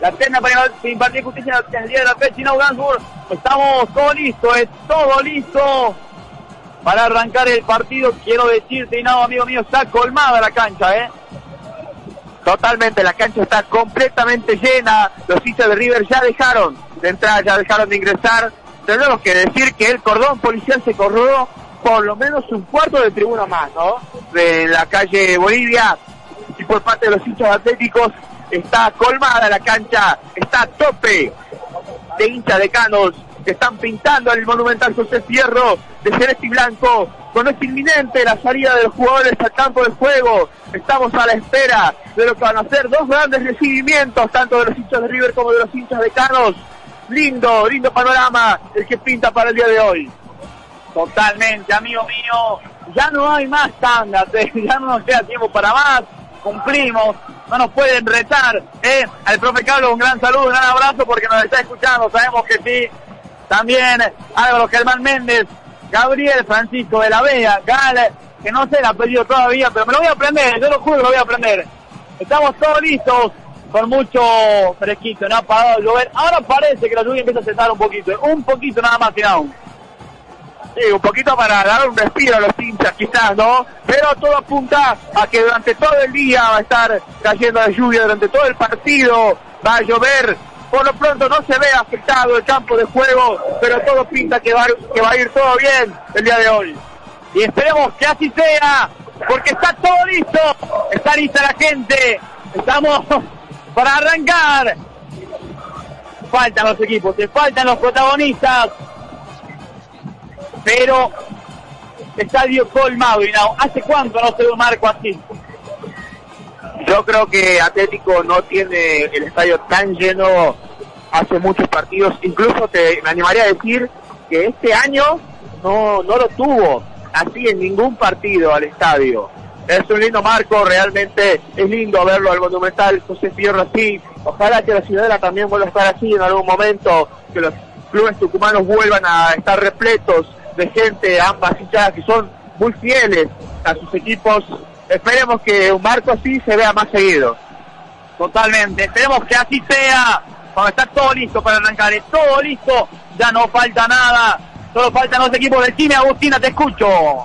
la terna para impartir justicia en el día de la fecha. Hinao Gansburg, estamos todo listo para arrancar el partido. Quiero decirte, Hinao, amigo mío, está colmada la cancha, Totalmente, la cancha está completamente llena. Los hinchas de River ya dejaron de entrar, ya dejaron de ingresar. Tenemos que decir que el cordón policial se corrió por lo menos un cuarto de tribuna más, ¿no? De la calle Bolivia, y por parte de los hinchas atléticos está colmada la cancha, está a tope de hinchas decanos que están pintando el Monumental José Fierro de celeste y blanco. Cuando es inminente la salida de los jugadores al campo de juego, estamos a la espera de lo que van a ser dos grandes recibimientos, tanto de los hinchas de River como de los hinchas decanos. Lindo panorama el que pinta para el día de hoy. Totalmente, amigo mío, ya no hay más tandas, ya no nos queda tiempo para más, cumplimos, no nos pueden retar, al profe Carlos un gran saludo, un gran abrazo porque nos está escuchando, sabemos que sí, también Álvaro Germán Méndez, Gabriel Francisco de la Vega, Gal, que no sé el apellido todavía, pero me lo voy a aprender, yo lo juro que lo voy a aprender. Estamos todos listos, con mucho fresquito, no ha parado de llover, ahora parece que la lluvia empieza a cesar un poquito nada más, Hinao. Sí, un poquito para dar un respiro a los hinchas quizás, ¿no? Pero todo apunta a que durante todo el día va a estar cayendo la lluvia, durante todo el partido va a llover. Por lo pronto no se ve afectado el campo de juego, pero todo pinta que va a ir todo bien el día de hoy. Y esperemos que así sea, porque está todo listo, está lista la gente, estamos para arrancar. Faltan los equipos, te faltan los protagonistas, pero estadio colmado, Hinao. ¿Hace cuánto no se ve un marco así? Yo creo que Atlético no tiene el estadio tan lleno hace muchos partidos, incluso me animaría a decir que este año no lo tuvo así en ningún partido al estadio. Es un lindo marco, realmente es lindo verlo al Monumental José Fierro así. Ojalá que la Ciudadela también vuelva a estar así en algún momento, que los clubes tucumanos vuelvan a estar repletos de gente, ambas hinchadas que son muy fieles a sus equipos. Esperemos que un marco así se vea más seguido. Totalmente, esperemos que así sea. Cuando está todo listo para arrancar, todo listo, ya no falta nada, solo faltan los equipos del cine. Agustina, te escucho.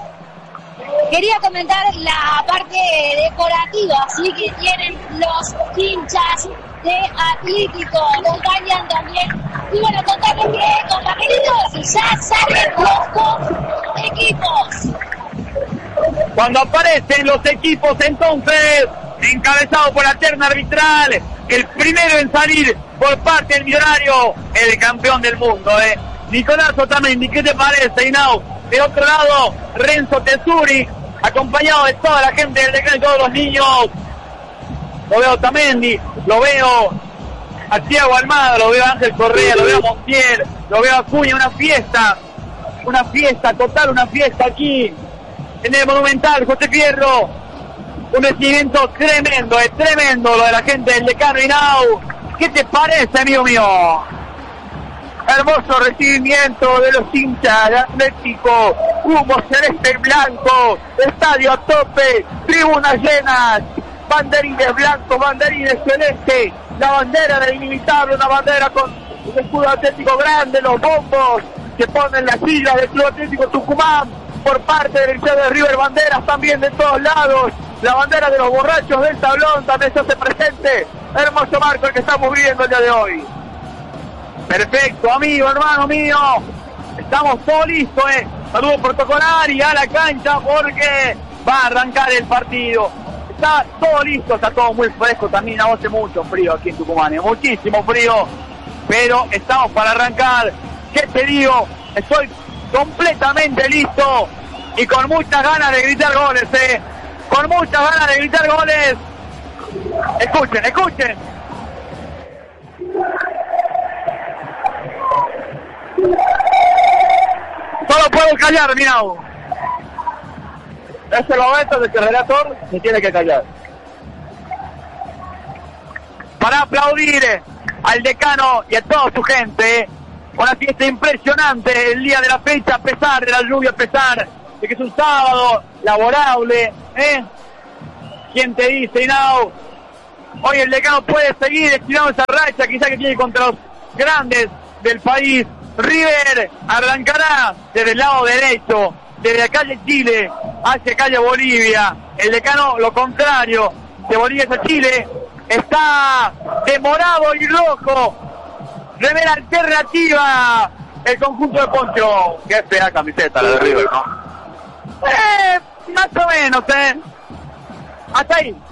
Quería comentar la parte decorativa, así que tienen los hinchas de Atlético, los bañan también. Y bueno, contarles que, compañeritos, ya salen los dos equipos. Cuando aparecen los equipos, entonces, encabezado por la terna arbitral, el primero en salir por parte del Millonario, el campeón del mundo, Nicolás Otamendi. ¿Qué te parece, Hinao? De otro lado, Renzo Tesuri, acompañado de toda la gente del Decano y todos los niños. Lo veo a Otamendi, lo veo a Thiago Almada, lo veo a Ángel Correa, lo veo a Montiel, lo veo a Acuña. Una fiesta total, una fiesta aquí en el Monumental José Fierro. Un recibimiento tremendo, es tremendo lo de la gente del Decano Hinao. ¿Qué te parece, amigo mío? Hermoso recibimiento de los hinchas de Atlético, humo celeste y blanco, estadio a tope, tribunas llenas, banderines blancos, banderines celeste, la bandera del inimitable, una bandera con un escudo atlético grande, los bombos que ponen las siglas del Club Atlético Tucumán, por parte del hinchado de River, banderas también de todos lados, la bandera de los borrachos del tablón también se hace presente. Hermoso marco el que estamos viviendo el día de hoy. Perfecto, amigo, hermano mío. Estamos todos listos, Saludo protocolar y a la cancha porque va a arrancar el partido. Está todo listo, está todo muy fresco también. Hace mucho frío aquí en Tucumán, muchísimo frío. Pero estamos para arrancar. ¿Qué te digo? Estoy completamente listo y con muchas ganas de gritar goles, Con muchas ganas de gritar goles. Escuchen. Solo puedo callar, Hinao. Es el momento de que el relator se tiene que callar. Para aplaudir al Decano y a toda su gente. Una fiesta impresionante el día de la fecha, a pesar de la lluvia, a pesar de que es un sábado laborable, ¿Quién te dice, Hinao? Hoy el Decano puede seguir estirando esa racha, quizá que tiene contra los grandes del país. River arrancará desde el lado derecho, desde la calle Chile hacia calle Bolivia. El Decano lo contrario, de Bolivia hacia Chile, está de morado y rojo. Remera alternativa el conjunto de Poncho. Qué fea camiseta la de River, ¿no? Más o menos, hasta ahí.